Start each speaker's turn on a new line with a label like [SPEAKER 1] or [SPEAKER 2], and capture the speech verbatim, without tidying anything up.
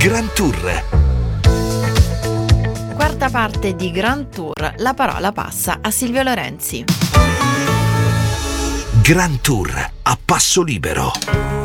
[SPEAKER 1] Grand Tour.
[SPEAKER 2] Quarta parte di Grand Tour, la parola passa a Silvio Lorenzi.
[SPEAKER 1] Grand Tour a passo libero.